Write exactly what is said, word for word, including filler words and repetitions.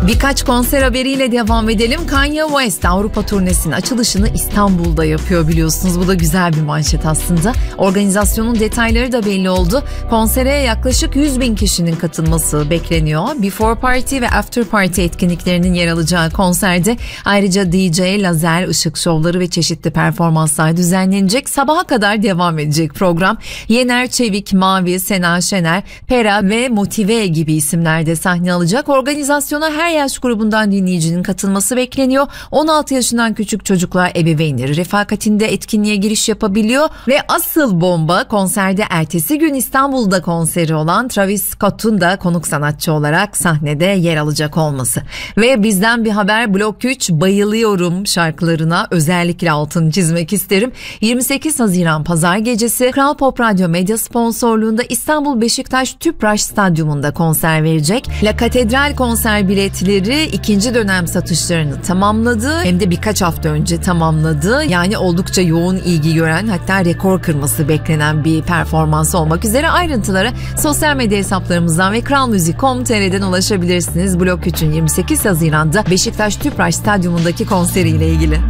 Birkaç konser haberiyle devam edelim. Kanye West Avrupa turnesinin açılışını İstanbul'da yapıyor biliyorsunuz. Bu da güzel bir manşet aslında. Organizasyonun detayları da belli oldu. Konsere yaklaşık yüz bin kişinin katılması bekleniyor. Before Party ve After Party etkinliklerinin yer alacağı konserde ayrıca D J, lazer, ışık şovları ve çeşitli performanslar düzenlenecek. Sabaha kadar devam edecek program. Yener Çevik, Mavi, Sena Şener, Pera ve Motive gibi isimler de sahne alacak. Organizasyona her yaş grubundan dinleyicinin katılması bekleniyor. on altı yaşından küçük çocuklar ebeveynleri refakatinde etkinliğe giriş yapabiliyor ve asıl bomba konserde ertesi gün İstanbul'da konseri olan Travis Scott'un da konuk sanatçı olarak sahnede yer alacak olması. Ve bizden bir haber, Blok üç bayılıyorum şarkılarına özellikle altını çizmek isterim. yirmi sekiz Haziran Pazar gecesi Kral Pop Radyo medya sponsorluğunda İstanbul Beşiktaş Tüpraş Stadyumunda konser verecek. La Katedral konser biletleri ikinci dönem satışlarını tamamladı. Hem de birkaç hafta önce tamamladı. Yani oldukça yoğun ilgi gören, hatta rekor kırması beklenen bir performans olmak üzere. Ayrıntılara sosyal medya hesaplarımızdan ve kral müzik nokta com nokta t r'den ulaşabilirsiniz. Blok üçün yirmi sekiz Haziran'da Beşiktaş Tüpraş Stadyumundaki konseriyle ilgili.